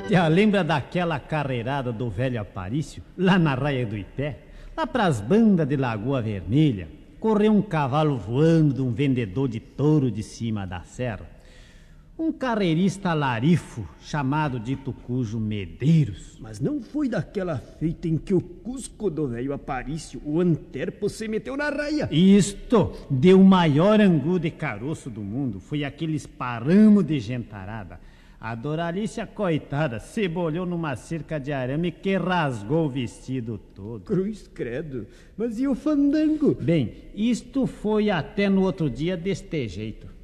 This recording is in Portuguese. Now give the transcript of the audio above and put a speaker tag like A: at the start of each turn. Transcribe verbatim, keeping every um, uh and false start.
A: tia, lembra daquela carreirada do velho Aparício, lá na Raia do Ipé? Lá pras bandas de Lagoa Vermelha, correu um cavalo voando de um vendedor de touro de cima da serra. Um carreirista larifo, chamado de Tucujo Medeiros.
B: Mas não foi daquela feita em que o Cusco do velho Aparício, o Anterpo, se meteu na raia?
A: Isto, deu o maior angu de caroço do mundo. Foi aquele esparramo de gentarada. A Doralice, coitada, se bolhou numa cerca de arame que rasgou o vestido todo.
B: Cruz credo, mas e o fandango?
A: Bem, isto foi até no outro dia deste jeito.